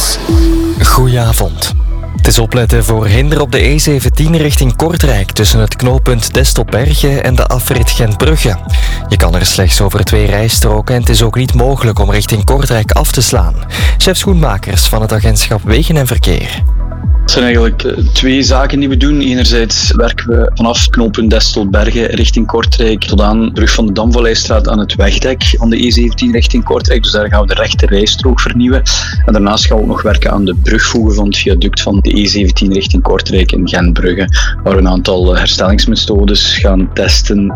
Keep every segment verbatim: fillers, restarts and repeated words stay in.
Nieuws. Goedenavond. Het is opletten voor hinder op de E zeventien richting Kortrijk tussen het knooppunt Destelbergen en de afrit Gentbrugge. Je kan er slechts over twee rijstroken en het is ook niet mogelijk om richting Kortrijk af te slaan. Chef Schoenmakers van het agentschap Wegen en Verkeer. Het zijn eigenlijk twee zaken die we doen. Enerzijds werken we vanaf knooppunt Destelbergen richting Kortrijk tot aan de brug van de Damvalleistraat aan het wegdek aan de E zeventien richting Kortrijk. Dus daar gaan we de rechte rijstrook vernieuwen. En daarnaast gaan we ook nog werken aan de brugvoegen van het viaduct van de E zeventien richting Kortrijk in Gentbrugge, waar we een aantal herstellingsmethodes gaan testen.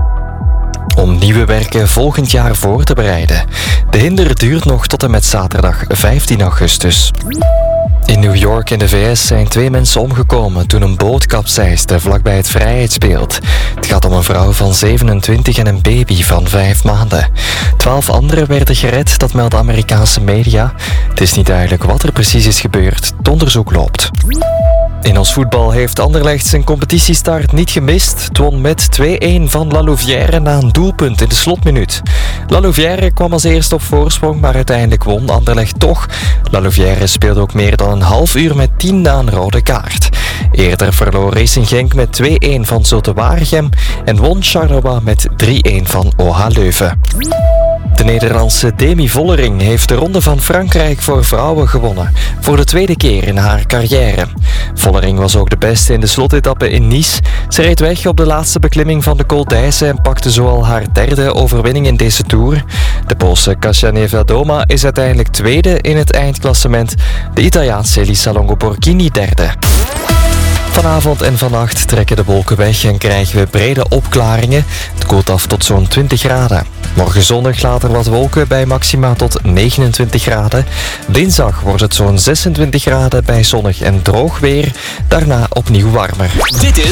Om nieuwe werken volgend jaar voor te bereiden. De hinder duurt nog tot en met zaterdag vijftien augustus. In New York in de V S zijn twee mensen omgekomen toen een boot kapseisde vlakbij het Vrijheidsbeeld. Het gaat om een vrouw van zevenentwintig en een baby van vijf maanden. Twaalf anderen werden gered, dat melden Amerikaanse media. Het is niet duidelijk wat er precies is gebeurd. Het onderzoek loopt. In ons voetbal heeft Anderlecht zijn competitiestart niet gemist. Het won met twee-een van La Louvière na een doelpunt in de slotminuut. La Louvière kwam als eerste op voorsprong, maar uiteindelijk won Anderlecht toch. La Louvière speelde ook meer dan een half uur met tien na een rode kaart. Eerder verloor Racing Genk met twee-een van Zulte Waregem en won Charleroi met drie-een van O H Leuven. De Nederlandse Demi Vollering heeft de Ronde van Frankrijk voor vrouwen gewonnen. Voor de tweede keer in haar carrière. Vollering was ook de beste in de slotetappe in Nice. Ze reed weg op de laatste beklimming van de Col d'Aise en pakte zo al haar derde overwinning in deze Tour. De Poolse Kasia Niewiadoma is uiteindelijk tweede in het eindklassement. De Italiaanse Elisa Longo-Borghini derde. Vanavond en vannacht trekken de wolken weg en krijgen we brede opklaringen. Het koelt af tot zo'n twintig graden. Morgen zondag later wat wolken bij maxima tot negenentwintig graden. Dinsdag wordt het zo'n zesentwintig graden bij zonnig en droog weer. Daarna opnieuw warmer. Dit is